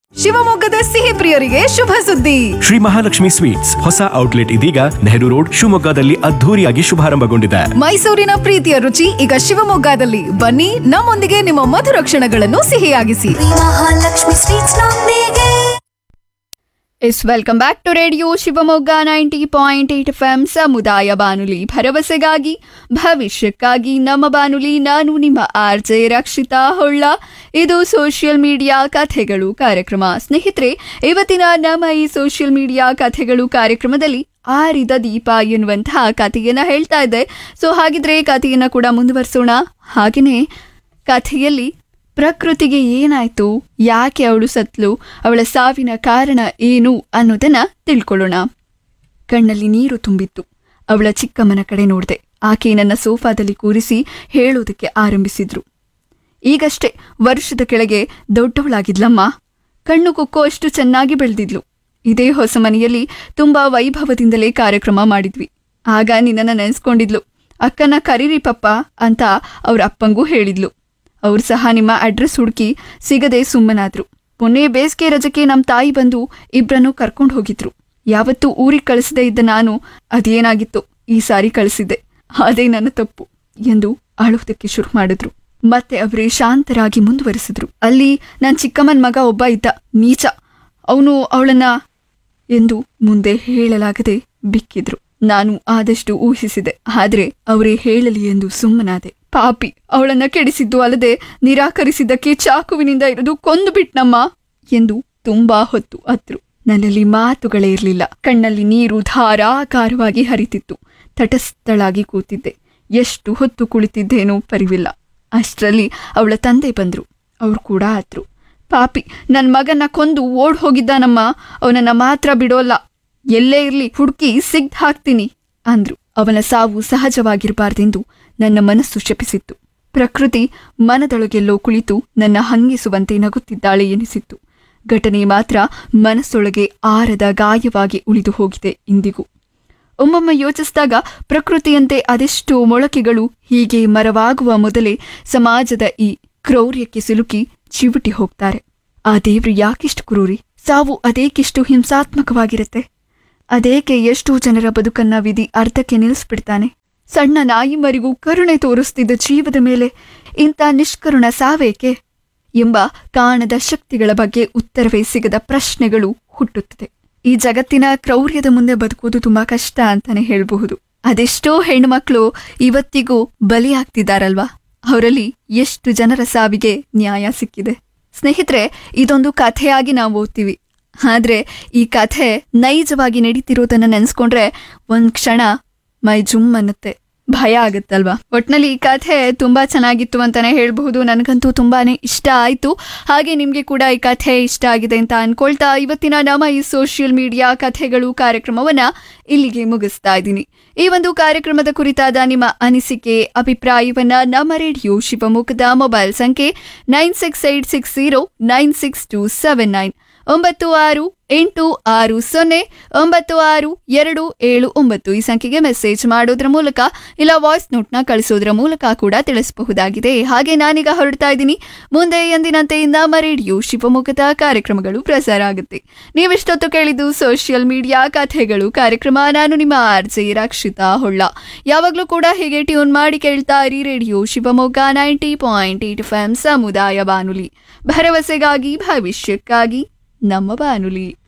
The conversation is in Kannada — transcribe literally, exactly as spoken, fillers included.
ಶಿವಮೊಗ್ಗದ ಸಿಹಿ ಪ್ರಿಯರಿಗೆ ಶುಭ ಸುದ್ದಿ. ಶ್ರೀ ಮಹಾಲಕ್ಷ್ಮಿ ಸ್ವೀಟ್ಸ್ ಹೊಸ ಔಟ್ಲೆಟ್ ಇದೀಗ ನೆಹರು ರೋಡ್ ಶಿವಮೊಗ್ಗದಲ್ಲಿ ಅದ್ಧೂರಿಯಾಗಿ ಶುಭಾರಂಭಗೊಂಡಿದೆ. ಮೈಸೂರಿನ ಪ್ರೀತಿಯ ರುಚಿ ಈಗ ಶಿವಮೊಗ್ಗದಲ್ಲಿ. ಬನ್ನಿ, ನಮ್ಮೊಂದಿಗೆ ನಿಮ್ಮ ಮಧುರ ಕ್ಷಣಗಳನ್ನು ಸಿಹಿಯಾಗಿಸಿ. ಮಹಾಲಕ್ಷ್ಮಿ ಸ್ವೀಟ್ಸ್ ನೊಂದಿಗೆ. S welcome back to radio Shivamogga ninety point eight F M ಸಮುದಾಯ ಬಾನುಲಿ, ಭರವಸೆಗಾಗಿ ಭವಿಷ್ಯಕ್ಕಾಗಿ ನಮ್ಮ ಬಾನುಲಿ. ನಾನು ನಿಮ್ಮ ಆರ್ ಜೆ ರಕ್ಷಿತಾ ಹೊಳ್ಳ. ಇದು ಸೋಷಿಯಲ್ ಮೀಡಿಯಾ ಕಥೆಗಳು ಕಾರ್ಯಕ್ರಮ. ಸ್ನೇಹಿತರೆ, ಇವತ್ತಿನ ನಮ್ಮ ಈ ಸೋಷಿಯಲ್ ಮೀಡಿಯಾ ಕಥೆಗಳು ಕಾರ್ಯಕ್ರಮದಲ್ಲಿ ಆರಿದ ದೀಪ ಎನ್ನುವಂತಹ ಕಥೆಯನ್ನ ಹೇಳ್ತಾ ಇದ್ದೆ. ಸೊ ಹಾಗಿದ್ರೆ ಕಥೆಯನ್ನ ಕೂಡ ಮುಂದುವರಿಸೋಣ. ಹಾಗೆಯೇ ಕಥೆಯಲ್ಲಿ ಪ್ರಕೃತಿಗೆ ಏನಾಯ್ತು, ಯಾಕೆ ಅವಳು ಸತ್ಲು, ಅವಳ ಸಾವಿನ ಕಾರಣ ಏನು ಅನ್ನೋದನ್ನ ತಿಳ್ಕೊಳ್ಳೋಣ. ಕಣ್ಣಲ್ಲಿ ನೀರು ತುಂಬಿತ್ತು. ಅವಳ ಚಿಕ್ಕಮ್ಮನ ಕಡೆ ನೋಡಿದೆ. ಆಕೆ ನನ್ನ ಸೋಫಾದಲ್ಲಿ ಕೂರಿಸಿ ಹೇಳೋದಕ್ಕೆ ಆರಂಭಿಸಿದ್ರು. ಈಗಷ್ಟೇ ವರ್ಷದ ಕೆಳಗೆ ದೊಡ್ಡವಳಾಗಿದ್ಲಮ್ಮ. ಕಣ್ಣು ಕುಕ್ಕೋ ಅಷ್ಟು ಚೆನ್ನಾಗಿ ಬೆಳೆದಿದ್ಲು. ಇದೇ ಹೊಸ ಮನೆಯಲ್ಲಿ ತುಂಬಾ ವೈಭವದಿಂದಲೇ ಕಾರ್ಯಕ್ರಮ ಮಾಡಿದ್ವಿ. ಆಗ ನಿನ್ನನ್ನು ನೆನೆಸ್ಕೊಂಡಿದ್ಲು. ಅಕ್ಕನ ಕರೀರಿ ಪಪ್ಪ ಅಂತ ಅವ್ರ ಅಪ್ಪಂಗೂ ಹೇಳಿದ್ಲು. ಅವ್ರು ಸಹ ನಿಮ್ಮ ಅಡ್ರೆಸ್ ಹುಡುಕಿ ಸಿಗದೆ ಸುಮ್ಮನಾದ್ರು. ಮೊನ್ನೆ ಬೇಸಿಗೆ ರಜಕ್ಕೆ ನಮ್ಮ ತಾಯಿ ಬಂದು ಇಬ್ರನ್ನು ಕರ್ಕೊಂಡು ಹೋಗಿದ್ರು. ಯಾವತ್ತೂ ಊರಿಗೆ ಕಳಿಸದೇ ಇದ್ದ ನಾನು ಅದೇನಾಗಿತ್ತು ಈ ಸಾರಿ ಕಳಿಸಿದ್ದೆ, ಅದೇ ನನ್ನ ತಪ್ಪು ಎಂದು ಅಳುವುದಕ್ಕೆ ಶುರು ಮಾಡಿದ್ರು. ಮತ್ತೆ ಅವರೇ ಶಾಂತರಾಗಿ ಮುಂದುವರಿಸಿದ್ರು. ಅಲ್ಲಿ ನನ್ನ ಚಿಕ್ಕಮ್ಮನ ಮಗ ಒಬ್ಬ ಇದ್ದ, ನೀಚ. ಅವನು ಅವಳನ್ನ ಎಂದು ಮುಂದೆ ಹೇಳಲಾಗದೆ ಬಿಕ್ಕಿದ್ರು. ನಾನು ಆದಷ್ಟು ಊಹಿಸಿದೆ, ಆದ್ರೆ ಅವರೇ ಹೇಳಲಿ ಎಂದು ಸುಮ್ಮನಾದೆ. ಪಾಪಿ, ಅವಳನ್ನ ಕೆಡಿಸಿದ್ದು ಅಲ್ಲದೆ ನಿರಾಕರಿಸಿದ್ದಕ್ಕೆ ಚಾಕುವಿನಿಂದ ಇರಿದು ಕೊಂದು ಬಿಟ್ನಮ್ಮ ಎಂದು ತುಂಬಾ ಹೊತ್ತು ಅತ್ರು. ನನ್ನಲ್ಲಿ ಮಾತುಗಳೇ ಇರಲಿಲ್ಲ. ಕಣ್ಣಲ್ಲಿ ನೀರು ಧಾರಾಕಾರವಾಗಿ ಹರಿತಿತ್ತು. ತಟಸ್ಥಳಾಗಿ ಕೂತಿದ್ದೆ. ಎಷ್ಟು ಹೊತ್ತು ಕುಳಿತಿದ್ದೇನೋ ಪರಿವಿಲ್ಲ. ಅಷ್ಟರಲ್ಲಿ ಅವಳ ತಂದೆ ಬಂದ್ರು. ಅವ್ರು ಕೂಡ ಅತ್ರು. ಪಾಪಿ, ನನ್ನ ಮಗನ ಕೊಂದು ಓಡ್ ಹೋಗಿದ್ದಾನಮ್ಮ. ಅವನನ್ನ ಮಾತ್ರ ಬಿಡೋಲ್ಲ. ಎಲ್ಲೇ ಇರ್ಲಿ ಹುಡುಕಿ ಸಿಗ್ದ್ ಹಾಕ್ತೀನಿ ಅಂದ್ರು. ಅವನ ಸಾವು ಸಹಜವಾಗಿರಬಾರ್ದೆಂದು ನನ್ನ ಮನಸ್ಸು ಶಪಿಸಿತ್ತು. ಪ್ರಕೃತಿ ಮನದೊಳಗೆಲ್ಲೋ ಕುಳಿತು ನನ್ನ ಹಂಗಿಸುವಂತೆ ನಗುತ್ತಿದ್ದಾಳೆ ಎನಿಸಿತ್ತು. ಘಟನೆ ಮಾತ್ರ ಮನಸ್ಸೊಳಗೆ ಆರದ ಗಾಯವಾಗಿ ಉಳಿದು ಹೋಗಿದೆ ಇಂದಿಗೂ. ಒಮ್ಮೊಮ್ಮೆ ಯೋಚಿಸಿದಾಗ ಪ್ರಕೃತಿಯಂತೆ ಅದೆಷ್ಟೋ ಮೊಳಕೆಗಳು ಹೀಗೆ ಮರವಾಗುವ ಮೊದಲೇ ಸಮಾಜದ ಈ ಕ್ರೌರ್ಯಕ್ಕೆ ಸಿಲುಕಿ ಚಿವುಟಿ ಹೋಗ್ತಾರೆ. ಆ ದೇವ್ರು ಯಾಕಿಷ್ಟು ಕ್ರೂರಿ? ಸಾವು ಅದೇಕಿಷ್ಟು ಹಿಂಸಾತ್ಮಕವಾಗಿರುತ್ತೆ? ಅದೇಕೆ ಎಷ್ಟೋ ಜನರ ಬದುಕನ್ನ ವಿಧಿ ಅರ್ಧಕ್ಕೆ ನಿಲ್ಲಿಸ್ಬಿಡ್ತಾನೆ? ಸಣ್ಣ ನಾಯಿ ಮರಿಗೂ ಕರುಣೆ ತೋರಿಸ್ತಿದ್ದ ಜೀವದ ಮೇಲೆ ಇಂಥ ನಿಷ್ಕರುಣ ಸಾವೇಕೆ ಎಂಬ ಕಾಣದ ಶಕ್ತಿಗಳ ಬಗ್ಗೆ ಉತ್ತರವೇ ಸಿಗದ ಪ್ರಶ್ನೆಗಳು ಹುಟ್ಟುತ್ತದೆ. ಈ ಜಗತ್ತಿನ ಕ್ರೌರ್ಯದ ಮುಂದೆ ಬದುಕೋದು ತುಂಬಾ ಕಷ್ಟ ಅಂತಾನೆ ಹೇಳಬಹುದು. ಅದೆಷ್ಟೋ ಹೆಣ್ಮಕ್ಳು ಇವತ್ತಿಗೂ ಬಲಿಯಾಗ್ತಿದ್ದಾರಲ್ವಾ? ಅವರಲ್ಲಿ ಎಷ್ಟು ಜನರ ಸಾವಿಗೆ ನ್ಯಾಯ ಸಿಕ್ಕಿದೆ? ಸ್ನೇಹಿತರೆ, ಇದೊಂದು ಕಥೆಯಾಗಿ ನಾವು ಓದ್ತೀವಿ. ಆದ್ರೆ ಈ ಕಥೆ ನೈಜವಾಗಿ ನಡೀತಿರೋದನ್ನ ನೆನ್ಸ್ಕೊಂಡ್ರೆ ಒಂದ್ ಕ್ಷಣ ಮೈ ಜುಮ್ ಅನ್ನತ್ತೆ, ಭಯ ಆಗುತ್ತಲ್ವಾ? ಒಟ್ನಲ್ಲಿ ಈ ಕಥೆ ತುಂಬಾ ಚೆನ್ನಾಗಿತ್ತು ಅಂತಾನೆ ಹೇಳ್ಬಹುದು. ನನಗಂತೂ ತುಂಬಾನೇ ಇಷ್ಟ ಆಯ್ತು. ಹಾಗೆ ನಿಮ್ಗೆ ಕೂಡ ಈ ಕಥೆ ಇಷ್ಟ ಆಗಿದೆ ಅಂತ ಅನ್ಕೊಳ್ತಾ ಇವತ್ತಿನ ನಮ್ಮ ಈ ಸೋಷಿಯಲ್ ಮೀಡಿಯಾ ಕಥೆಗಳು ಕಾರ್ಯಕ್ರಮವನ್ನ ಇಲ್ಲಿಗೆ ಮುಗಿಸ್ತಾ ಇದ್ದೀನಿ. ಈ ಒಂದು ಕಾರ್ಯಕ್ರಮದ ಕುರಿತಾದ ನಿಮ್ಮ ಅನಿಸಿಕೆ ಅಭಿಪ್ರಾಯವನ್ನ ನಮ್ಮ ರೇಡಿಯೋ ಶಿವಮೊಗ್ಗದ ಮೊಬೈಲ್ ಸಂಖ್ಯೆ nine six eight six zero nine six two seven nine ಒಂಬತ್ತು ಆರು ಎಂಟು ಆರು ಸೊನ್ನೆ ಒಂಬತ್ತು ಆರು ಎರಡು ಏಳು ಒಂಬತ್ತು ಈ ಸಂಖ್ಯೆಗೆ ಮೆಸೇಜ್ ಮಾಡೋದ್ರ ಮೂಲಕ ಇಲ್ಲ ವಾಯ್ಸ್ ನೋಟ್ನ ಕಳಿಸೋದ್ರ ಮೂಲಕ ಕೂಡ ತಿಳಿಸಬಹುದಾಗಿದೆ. ಹಾಗೆ ನಾನೀಗ ಹೊರಡ್ತಾ ಇದ್ದೀನಿ. ಮುಂದೆ ಎಂದಿನಂತೆ ನಮ್ಮ ರೇಡಿಯೋ ಶಿವಮೊಗ್ಗದ ಕಾರ್ಯಕ್ರಮಗಳು ಪ್ರಸಾರ ಆಗುತ್ತೆ. ನೀವೆಷ್ಟೊತ್ತು ಕೇಳಿದ್ದು ಸೋಷಿಯಲ್ ಮೀಡಿಯಾ ಕಥೆಗಳು ಕಾರ್ಯಕ್ರಮ. ನಾನು ನಿಮ್ಮ ಆರ್ ಜೆ ರಕ್ಷಿತಾ ಹೊಳ್ಳ. ಯಾವಾಗಲೂ ಕೂಡ ಹೀಗೆ ಟ್ಯೂನ್ ಮಾಡಿ ಕೇಳ್ತಾ ಇರಿ radio Shivamogga ninety point eight F M ಸಮುದಾಯ ಬಾನುಲಿ, ಭರವಸೆಗಾಗಿ ಭವಿಷ್ಯಕ್ಕಾಗಿ ನಮ್ಮ ಬಾನುಲಿ.